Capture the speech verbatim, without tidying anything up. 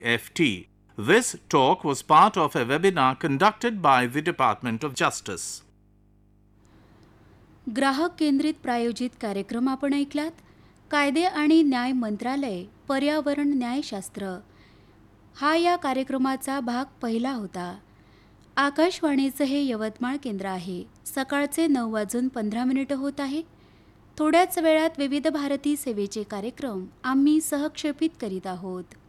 F T. This talk was part of a webinar conducted by the Department of Justice. ग्राहक केंद्रित प्रायोजित कार्यक्रम आपण ऐकलात. कायदे आणि न्याय मंत्रालय पर्यावरण न्यायशास्त्र हा या कार्यक्रमाचा भाग पहिला होता. आकाशवाणीचं हे यवतमाळ केंद्र आहे. सकाळचे नऊ वाजून पंधरा मिनिटं होत आहे. थोड्याच वेळात विविध भारती सेवेचे कार्यक्रम आम्ही सहक्षेपित करीत आहोत.